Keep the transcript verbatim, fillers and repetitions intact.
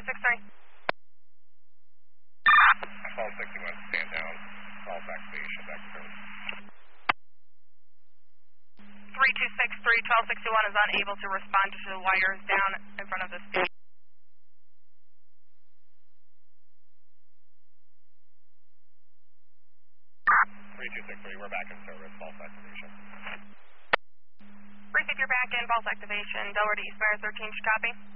six three. False sixty-one, stand down. False activation, back to service. three two six three, twelve sixty-one is unable to respond to the wires down in front of the station. three two six three, we're back in service, false activation. Receive your back in, false activation. Delaware to East Mare thirteen, copy.